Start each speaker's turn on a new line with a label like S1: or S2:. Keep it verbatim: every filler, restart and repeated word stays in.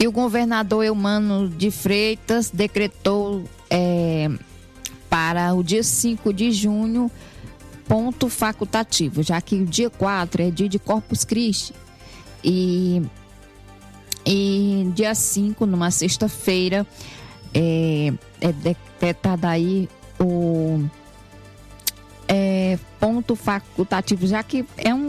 S1: E o governador Eumano de Freitas decretou é, para o dia cinco de junho ponto facultativo, já que o dia quatro é dia de Corpus Christi. E, e dia cinco, numa sexta-feira, é, é decretado aí o é, ponto facultativo, já que é um